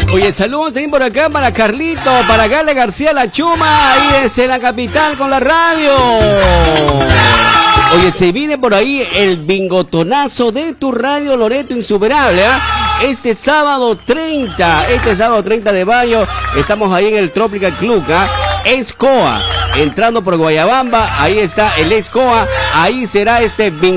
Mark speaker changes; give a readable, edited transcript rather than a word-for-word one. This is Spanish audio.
Speaker 1: Oye, saludos también por acá para Carlito, para Gale García La Chuma, ahí desde la capital con la radio. Oye, se viene por ahí el bingotonazo de tu radio Loreto Insuperable, ¿ah? Este sábado 30 de mayo, estamos ahí en el Tropical Club, ¿ah? Escoa, entrando por Guayabamba, ahí está el Escoa, ahí será este bingo.